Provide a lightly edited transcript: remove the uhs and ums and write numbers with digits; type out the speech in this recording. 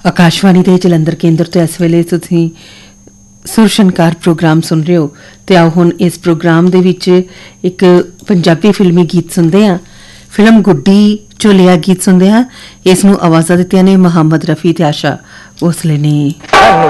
ਆਕਾਸ਼ਵਾਣੀ ਦੇ ਜਲੰਧਰ ਕੇਂਦਰ ਤੋਂ ਇਸ ਵੇਲੇ ਤੁਸੀਂ ਸੁਰਸ਼ਨਕਾਰ ਪ੍ਰੋਗਰਾਮ ਸੁਣ ਰਹੇ ਹੋ ਤੇ ਆਓ ਹੁਣ ਇਸ ਪ੍ਰੋਗਰਾਮ ਦੇ ਵਿੱਚ ਇੱਕ ਪੰਜਾਬੀ ਫਿਲਮੀ ਗੀਤ ਸੁਣਦੇ ਹਾਂ। ਫਿਲਮ ਗੁੱਡੀ ਚੋਂ ਲਿਆ ਗੀਤ ਸੁਣਦੇ ਹਾਂ। ਇਸ ਨੂੰ ਆਵਾਜ਼ਾਂ ਦਿੱਤੀਆਂ ਨੇ ਮੁਹੰਮਦ ਰਫੀ ਤੇ ਆਸ਼ਾ ਭੋਸਲੇ ਨੇ।